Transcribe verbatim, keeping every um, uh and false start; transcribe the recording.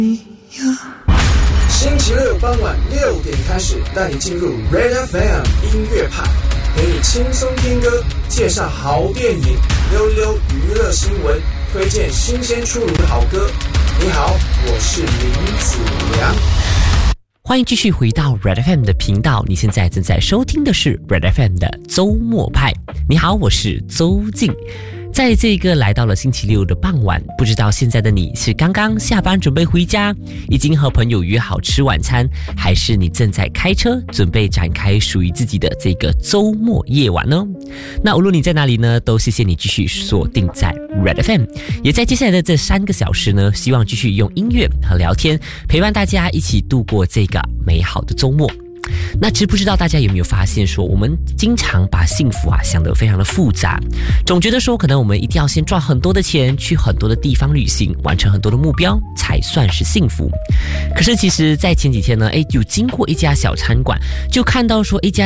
星期六傍晚六点开始，带你进入 Red F M 音乐派，陪你轻松听歌，介绍好电影，溜溜娱乐新闻，推荐新鲜出炉的好歌。你好，我是林子良。 欢迎继续回到 Red F M 的频道，你现在正在收听的是 Red F M 的周末派。你好，我是周静。在这个来到了星期六的傍晚，不知道现在的你是刚刚下班准备回家，已经和朋友约好吃晚餐，还是你正在开车准备展开属于自己的这个周末夜晚呢？那无论你在哪里呢，都谢谢你继续锁定在 Red F M， 也在接下来的这三个小时呢，希望继续用音乐和聊天陪伴大家一起度过这个美好的周末。那其实不知道大家有没有发现说，我们经常把幸福啊想得非常的复杂，总觉得说可能我们一定要先赚很多的钱，去很多的地方旅行，完成很多的目标才算是幸福。可是其实在前几天呢，诶，有经过一家小餐馆，就看到说一家